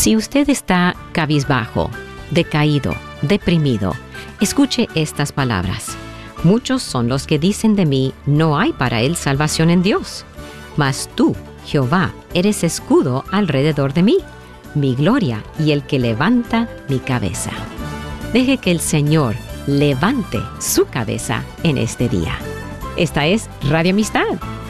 Si usted está cabizbajo, decaído, deprimido, escuche estas palabras. Muchos son los que dicen de mí, no hay para él salvación en Dios. Mas tú, Jehová, eres escudo alrededor de mí, mi gloria y el que levanta mi cabeza. Deje que el Señor levante su cabeza en este día. Esta es Radio Amistad,